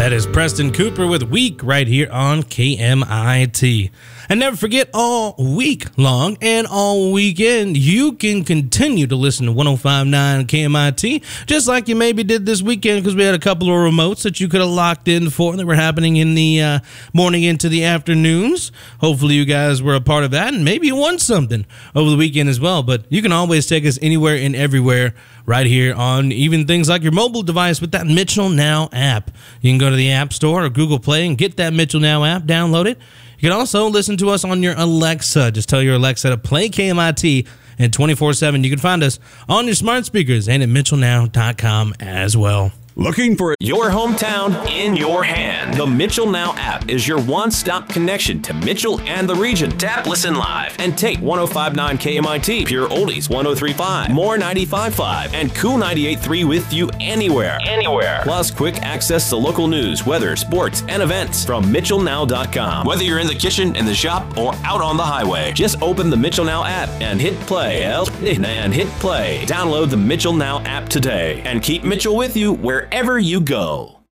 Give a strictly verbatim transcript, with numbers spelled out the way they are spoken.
That is Preston Cooper with Week right here on K M I T. And never forget, all week long and all weekend, you can continue to listen to one oh five point nine K M I T, just like you maybe did this weekend, because we had a couple of remotes that you could have locked in for that were happening in the uh, morning into the afternoons. Hopefully you guys were a part of that, and maybe you won something over the weekend as well. But you can always take us anywhere and everywhere right here on even things like your mobile device with that Mitchell Now app. You can go to the App Store or Google Play and get that Mitchell Now app, download it. You can also listen to us on your Alexa. Just tell your Alexa to play K M I T, and twenty-four seven you can find us on your smart speakers and at mitchell now dot com as well. Looking for your hometown in your hand. The Mitchell Now app is your one-stop connection to Mitchell and the region. Tap, listen live, and take one oh five point nine K M I T, Pure Oldies one oh three point five, More ninety-five point five, and Cool ninety-eight point three with you anywhere. Anywhere. Plus quick access to local news, weather, sports, and events from mitchell now dot com. Whether you're in the kitchen, in the shop, or out on the highway, just open the Mitchell Now app and hit play. And hit play. Download the Mitchell Now app today and keep Mitchell with you wherever you go.